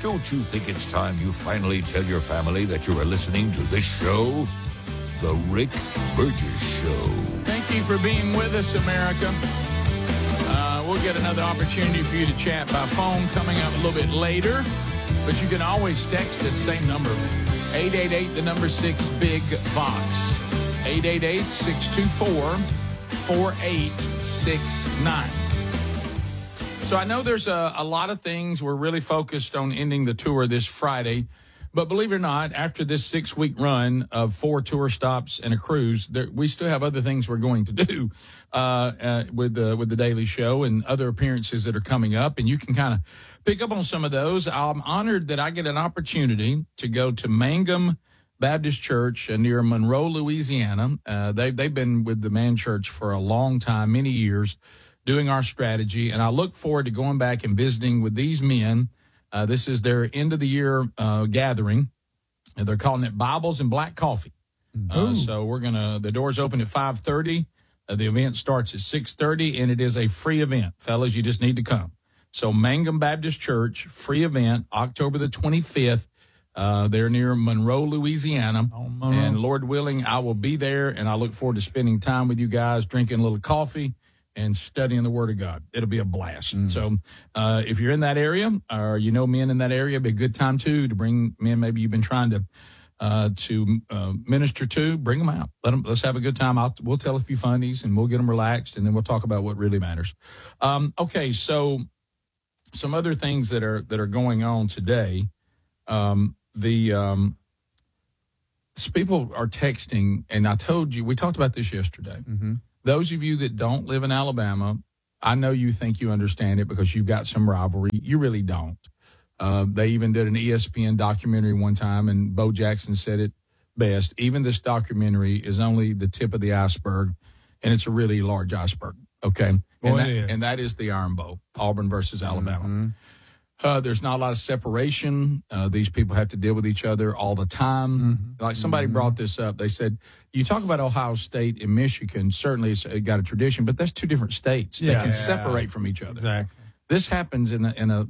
Don't you think it's time you finally tell your family that you are listening to this show? The Rick Burgess Show. Thank you for being with us, America. We'll get another opportunity for you to chat by phone coming up a little bit later. But you can always text this same number, 888, the number 6, Big Vox. 888-624-4869. So I know there's a lot of things. We're really focused on ending the tour this Friday. But believe it or not, after this 6-week run of 4 tour stops and a cruise, we still have other things we're going to do with the Daily Show and other appearances that are coming up. And you can kind of pick up on some of those. I'm honored that I get an opportunity to go to Mangum Baptist Church near Monroe, Louisiana. They've been with the Man Church for a long time, many years, doing our strategy. And I look forward to going back and visiting with these men. This is their end-of-the-year gathering. They're calling it Bibles and Black Coffee. So the doors open at 5:30. The event starts at 6:30, and it is a free event. Fellas, you just need to come. So Mangum Baptist Church, free event, October the 25th. They're near Monroe, Louisiana. And Lord willing, I will be there, and I look forward to spending time with you guys, drinking a little coffee, and studying the Word of God. It'll be a blast. So if you're in that area or you know men in that area, it'll be a good time, too, to bring men maybe you've been trying to minister to. Bring them out. Let's have a good time. We'll tell a few funnies, and we'll get them relaxed, and then we'll talk about what really matters. Okay, so some other things that are going on today. People are texting, and I told you, we talked about this yesterday. Those of you that don't live in Alabama, I know you think you understand it because you've got some rivalry. You really don't. They even did an ESPN documentary one time, and Bo Jackson said it best. Even this documentary is only the tip of the iceberg, and it's a really large iceberg, okay? And that is the Iron Bowl, Auburn versus Alabama. There's not a lot of separation. These people have to deal with each other all the time. Like somebody brought this up. They said, you talk about Ohio State and Michigan, certainly it's got a tradition, but that's two different states. They can separate from each other. Exactly. This happens in a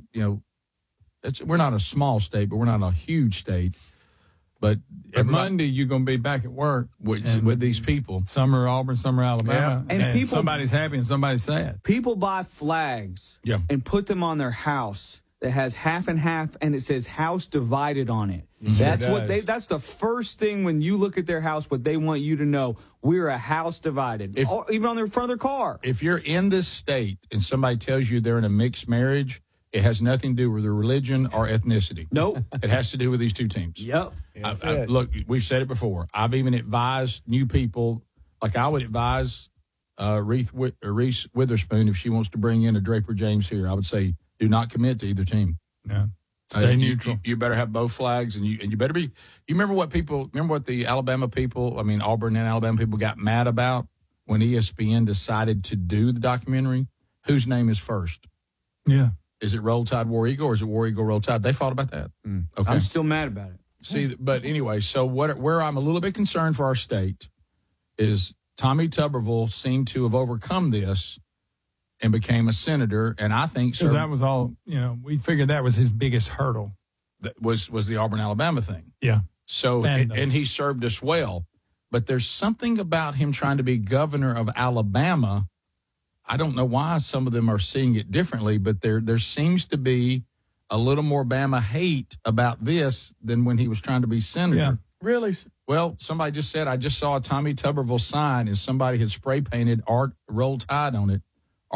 we're not a small state, but we're not a huge state. But Monday, you're going to be back at work with these people. Some are Auburn, some are Alabama. Yeah. And somebody's happy and somebody's sad. People buy flags and put them on their house that has half and half, and it says house divided on it. That's that's the first thing when you look at their house, what they want you to know. We're a house divided, even on the front of their car. If you're in this state and somebody tells you they're in a mixed marriage, it has nothing to do with their religion or ethnicity. Nope. It has to do with these two teams. Yep. Look, we've said it before. I've even advised new people, like I would advise Reese Witherspoon if she wants to bring in a Draper James here. I would say, do not commit to either team. Yeah. Stay neutral. You better have both flags, and you better be. You remember what the Alabama people, Auburn and Alabama people got mad about when ESPN decided to do the documentary? Whose name is first? Yeah. Is it Roll Tide War Eagle or is it War Eagle Roll Tide? They fought about that. Okay. I'm still mad about it. See, but anyway, so where I'm a little bit concerned for our state is Tommy Tuberville seemed to have overcome this and became a senator, and I think because that was all, we figured that was his biggest hurdle. That was the Auburn, Alabama thing. Yeah. So, and he served us well, but there's something about him trying to be governor of Alabama. I don't know why some of them are seeing it differently, but there seems to be a little more Bama hate about this than when he was trying to be senator. Yeah. Really? Well, somebody just said, I just saw a Tommy Tuberville sign and somebody had spray painted Roll Tide on it.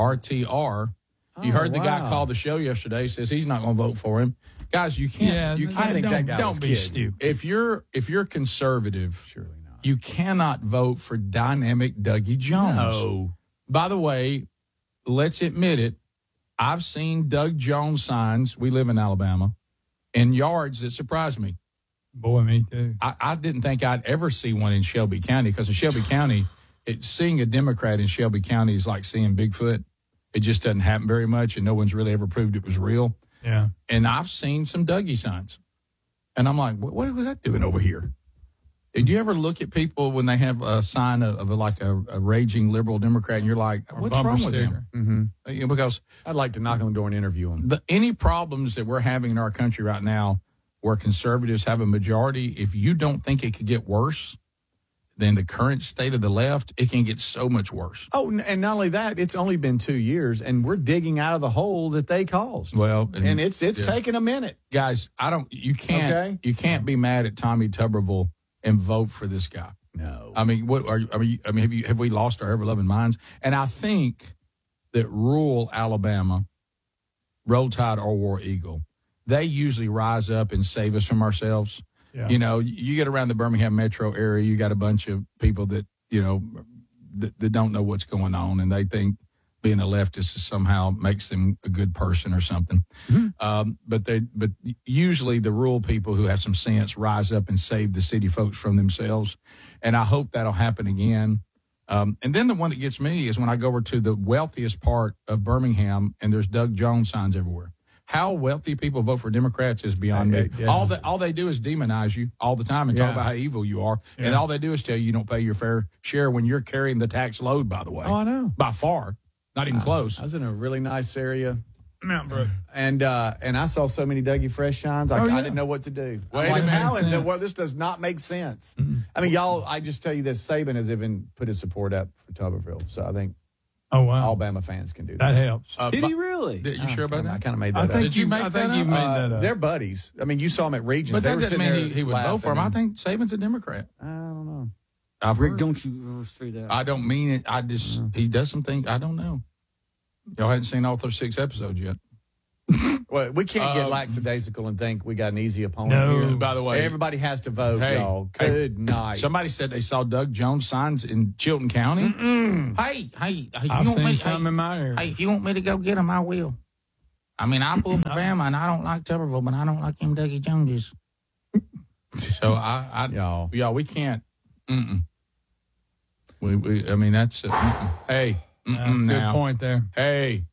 RTR. You heard the guy call the show yesterday, says he's not going to vote for him. Guys, you can't. I think that guy was kidding. Stupid. If you're conservative, surely not. You cannot vote for dynamic Dougie Jones. No. By the way, let's admit it. I've seen Doug Jones signs. We live in Alabama, in yards that surprised me. Boy, me too. I didn't think I'd ever see one in Shelby County because in Shelby County, seeing a Democrat in Shelby County is like seeing Bigfoot. It just doesn't happen very much, and no one's really ever proved it was real. Yeah. And I've seen some Dougie signs. And I'm like, what was that doing over here? Did you ever look at people when they have a sign of like a raging liberal Democrat, and you're like, what's wrong with them? Mm-hmm. Because I'd like to knock on the door and interview them. Any problems that we're having in our country right now, where conservatives have a majority, if you don't think it could get worse than the current state of the left, it can get so much worse. Oh, and not only that, it's only been 2 years, and we're digging out of the hole that they caused. Well, and it's taken a minute, guys. You can't be mad at Tommy Tuberville and vote for this guy. No. I mean, have we lost our ever-loving minds? And I think that rural Alabama, Roll Tide or War Eagle, they usually rise up and save us from ourselves. Yeah. You know, you get around the Birmingham metro area, you got a bunch of people that, you know, that don't know what's going on, and they think being a leftist somehow makes them a good person or something. Mm-hmm. But usually the rural people who have some sense rise up and save the city folks from themselves. And I hope that'll happen again. And then the one that gets me is when I go over to the wealthiest part of Birmingham and there's Doug Jones signs everywhere. How wealthy people vote for Democrats is beyond me. Yes. All they do is demonize you all the time and talk about how evil you are. Yeah. And all they do is tell you don't pay your fair share when you're carrying the tax load, by the way. Oh, I know. By far. Not even close. I was in a really nice area, Mount Brook, and I saw so many Dougie Fresh shines. I didn't know what to do. Wait a minute. This does not make sense. Mm-hmm. I mean, y'all. I just tell you this: Saban has even put his support up for Tuberville, so I think. Oh wow! Alabama fans can do that. That helps. Did he really? You sure about that? I kind of made that up. Did you make that up? You made that up. They're buddies. I mean, you saw him at Regions. But that doesn't mean he would vote for him. I think Saban's a Democrat. I don't know. Rick, don't you say that? I don't mean it. I just he does some things. I don't know. Y'all hadn't seen all 36 episodes yet. Well, we can't get lackadaisical and think we got an easy opponent here. By the way, everybody has to vote, y'all. Good night. Somebody said they saw Doug Jones signs in Chilton County. Mm-mm. Hey, I've seen some in my area. Hey, if you want me to go get them, I will. I mean, I pull for Bama, and I don't like Tuberville, but I don't like them Dougie Joneses. So y'all, we can't. Mm-mm. I mean, that's hey. Good point there. Hey.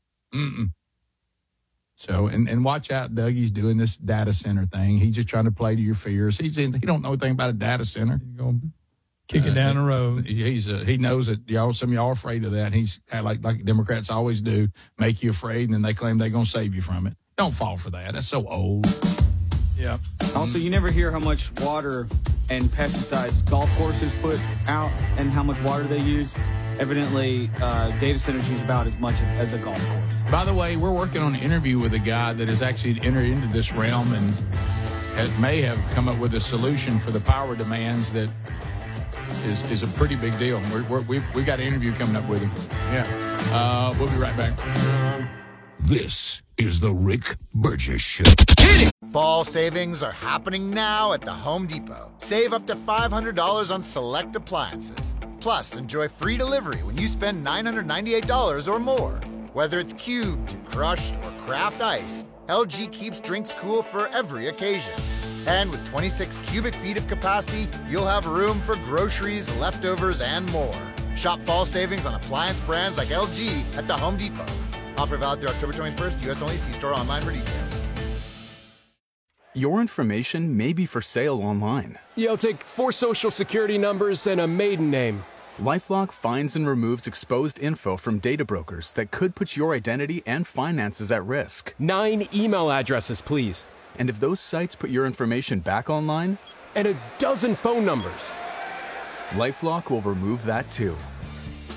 So, and watch out, Dougie's doing this data center thing. He's just trying to play to your fears. He don't know anything about a data center. He's going to kick it down the road. He knows that some of y'all are afraid of that. He's like Democrats always do, make you afraid, and then they claim they're going to save you from it. Don't fall for that. That's so old. Yeah. Also, you never hear how much water and pesticides golf courses put out and how much water they use. Evidently, data centers use about as much as a golf course. By the way, we're working on an interview with a guy that has actually entered into this realm and may have come up with a solution for the power demands that is a pretty big deal. We've got an interview coming up with him. Yeah. We'll be right back. This is the Rick Burgess Show. Fall savings are happening now at the Home Depot. Save up to $500 on select appliances. Plus, enjoy free delivery when you spend $998 or more. Whether it's cubed, crushed, or craft ice, LG keeps drinks cool for every occasion. And with 26 cubic feet of capacity, you'll have room for groceries, leftovers, and more. Shop fall savings on appliance brands like LG at the Home Depot. Offer valid through October 21st, U.S. only. See store online for details. Your information may be for sale online. Yeah, I'll take 4 social security numbers and a maiden name. LifeLock finds and removes exposed info from data brokers that could put your identity and finances at risk. 9 email addresses, please. And if those sites put your information back online? And 12 phone numbers. LifeLock will remove that too.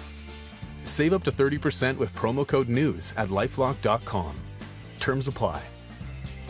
Save up to 30% with promo code NEWS at LifeLock.com. Terms apply.